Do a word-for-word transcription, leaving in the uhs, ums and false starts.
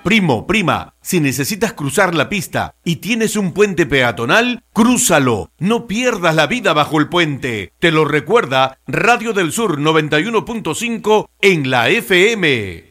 Primo, prima, si necesitas cruzar la pista y tienes un puente peatonal, crúzalo. No pierdas la vida bajo el puente. Te lo recuerda Radio del Sur noventa y uno punto cinco en la F M.